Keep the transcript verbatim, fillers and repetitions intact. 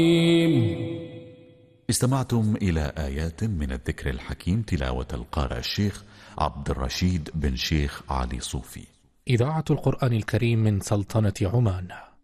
استمعتم إلى آيات من الذكر الحكيم، تلاوة القارئ الشيخ عبد الرشيد بن شيخ علي صوفي. إذاعة القرآن الكريم من سلطنة عمان.